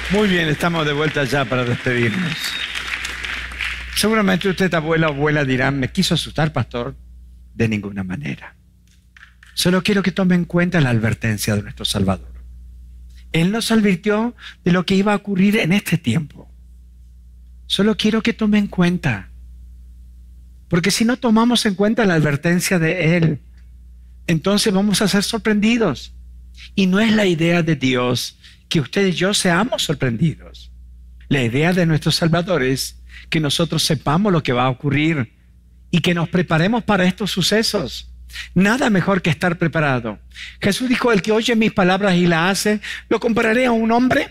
Muy bien, estamos de vuelta ya para despedirnos. Seguramente usted, abuela o abuela, dirán, ¿me quiso asustar, pastor? De ninguna manera. Solo quiero que tome en cuenta la advertencia de nuestro Salvador. Él nos advirtió de lo que iba a ocurrir en este tiempo. Solo quiero que tome en cuenta. Porque si no tomamos en cuenta la advertencia de Él, entonces vamos a ser sorprendidos. Y no es la idea de Dios que usted y yo seamos sorprendidos. La idea de nuestro Salvador es que nosotros sepamos lo que va a ocurrir y que nos preparemos para estos sucesos. Nada mejor que estar preparado. Jesús dijo, el que oye mis palabras y las hace, lo compararé a un hombre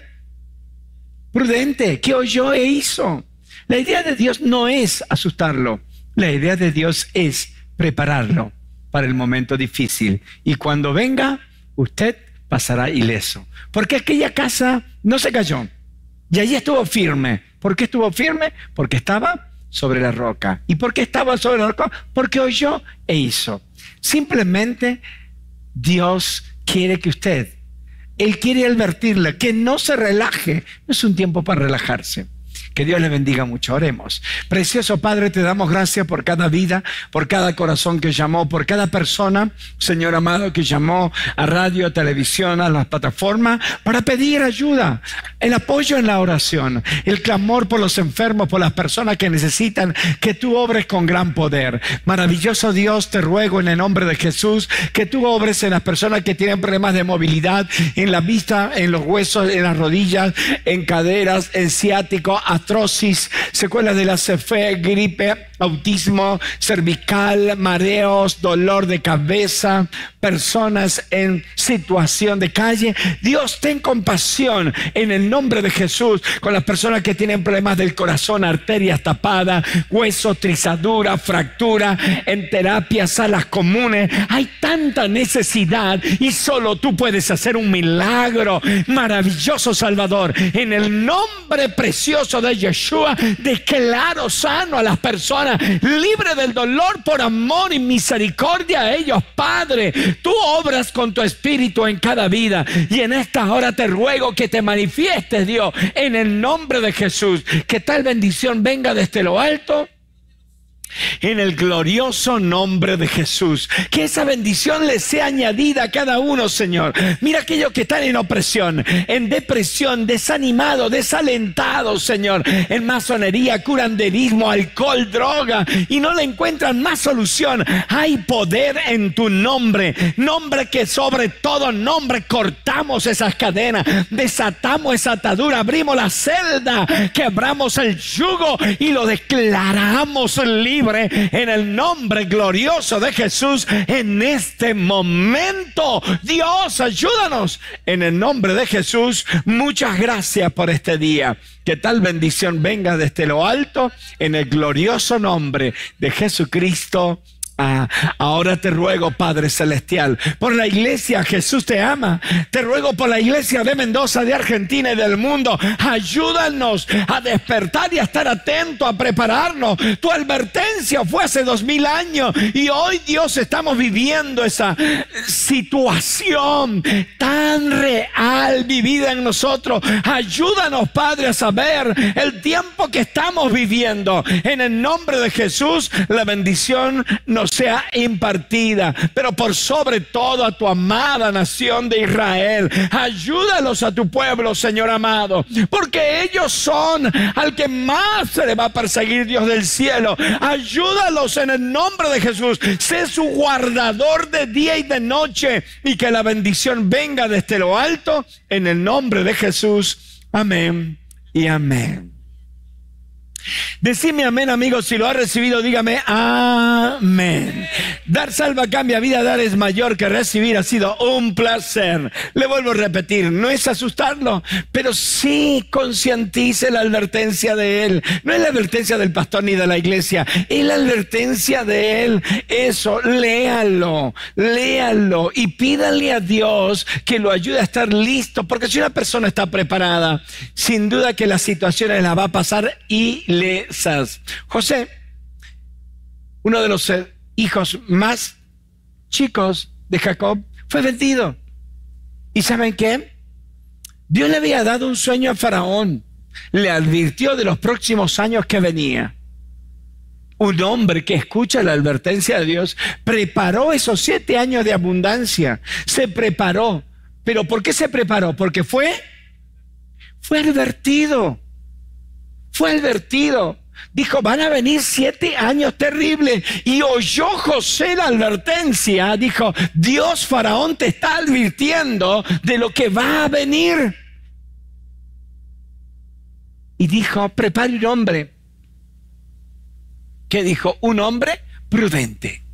prudente que oyó e hizo. La idea de Dios no es asustarlo. La idea de Dios es prepararlo para el momento difícil. Y cuando venga, usted pasará ileso. Porque aquella casa no se cayó. Y allí estuvo firme. ¿Por qué estuvo firme? Porque estaba sobre la roca. ¿Y por qué estaba sobre la roca? Porque oyó e hizo. Simplemente Dios quiere que usted, Él quiere advertirle que no se relaje. No es un tiempo para relajarse. Que Dios le bendiga mucho. Oremos. Precioso Padre, te damos gracias por cada vida, por cada corazón que llamó, por cada persona, Señor amado, que llamó a radio, televisión, a las plataformas para pedir ayuda, el apoyo en la oración, el clamor por los enfermos, por las personas que necesitan que tú obres con gran poder. Maravilloso Dios, te ruego en el nombre de Jesús que tú obres en las personas que tienen problemas de movilidad, en la vista, en los huesos, en las rodillas, en caderas, en ciático, artrosis, secuelas de la CFE, gripe, autismo, cervical, mareos, dolor de cabeza, personas en situación de calle. Dios, ten compasión en el nombre de Jesús con las personas que tienen problemas del corazón, arterias tapadas, huesos, trizadura, fractura, en terapias, salas comunes. Hay tanta necesidad y solo tú puedes hacer un milagro. Maravilloso Salvador, en el nombre precioso de Yeshua, declaro sano a las personas, libre del dolor por amor y misericordia a ellos. Padre, tú obras con tu espíritu en cada vida y en esta hora te ruego que te manifiestes, Dios, en el nombre de Jesús, que tal bendición venga desde lo alto. En el glorioso nombre de Jesús, que esa bendición le sea añadida a cada uno, Señor. Mira aquellos que están en opresión, en depresión, desanimados, desalentados, Señor, en masonería, curanderismo, alcohol, droga, y no le encuentran más solución. Hay poder en tu nombre, nombre que sobre todo nombre cortamos esas cadenas, desatamos esa atadura, abrimos la celda, quebramos el yugo y lo declaramos libre en el nombre glorioso de Jesús en este momento. Dios, ayúdanos en el nombre de Jesús. Muchas gracias por este día. Que tal bendición venga desde lo alto en el glorioso nombre de Jesucristo. Ahora te ruego, Padre Celestial, por la iglesia. Jesús te ama. Te ruego por la iglesia de Mendoza, de Argentina y del mundo. Ayúdanos a despertar y a estar atentos, a prepararnos. Tu advertencia fue hace 2000 años y hoy, Dios, estamos viviendo esa situación tan real vivida en nosotros. Ayúdanos, Padre, a saber el tiempo que estamos viviendo. En el nombre de Jesús, la bendición nos sea impartida, pero por sobre todo a tu amada nación de Israel. Ayúdalos a tu pueblo, Señor amado, porque ellos son al que más se le va a perseguir, Dios del cielo. Ayúdalos en el nombre de Jesús. Sé su guardador de día y de noche, y que la bendición venga desde lo alto en el nombre de Jesús. Amén y amén. Decime amén, amigos. Si lo ha recibido, dígame amén. Dar salva, cambia vida. Dar es mayor que recibir. Ha sido un placer. Le vuelvo a repetir, no es asustarlo, pero sí concientice la advertencia de Él. No es la advertencia del pastor ni de la iglesia, es la advertencia de Él. Eso, léalo y pídale a Dios que lo ayude a estar listo, porque si una persona está preparada, sin duda que las situaciones las va a pasar ilesas. José, uno de los hijos más chicos de Jacob, fue vendido. ¿Y saben qué? Dios le había dado un sueño a Faraón. Le advirtió de los próximos años que venía. Un hombre que escucha la advertencia de Dios preparó esos 7 años de abundancia. Se preparó. ¿Pero por qué se preparó? Porque fue advertido. Fue advertido. Dijo, van a venir 7 años terribles. Y oyó José la advertencia. Dijo, Dios, Faraón te está advirtiendo de lo que va a venir. Y dijo, prepare un hombre. ¿Qué dijo? Un hombre prudente.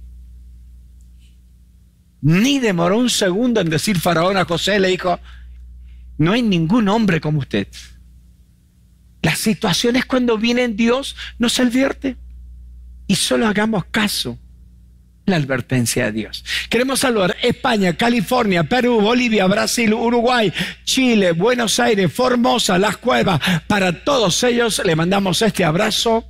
Ni demoró un segundo en decir Faraón a José, le dijo, no hay ningún hombre como usted. Las situaciones cuando viene Dios nos advierte y solo hagamos caso a la advertencia de Dios. Queremos saludar España, California, Perú, Bolivia, Brasil, Uruguay, Chile, Buenos Aires, Formosa, Las Cuevas. Para todos ellos le mandamos este abrazo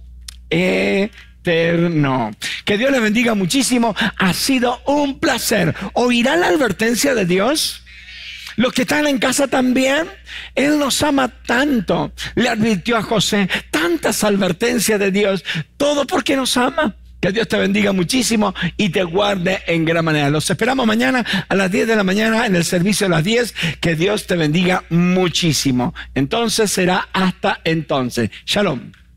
eterno. Que Dios les bendiga muchísimo. Ha sido un placer. ¿Oirán la advertencia de Dios? Los que están en casa también. Él nos ama tanto. Le advirtió a José tantas advertencias de Dios. Todo porque nos ama. Que Dios te bendiga muchísimo y te guarde en gran manera. Los esperamos mañana a las 10 de la mañana en el servicio de las 10. Que Dios te bendiga muchísimo. Entonces será hasta entonces. Shalom.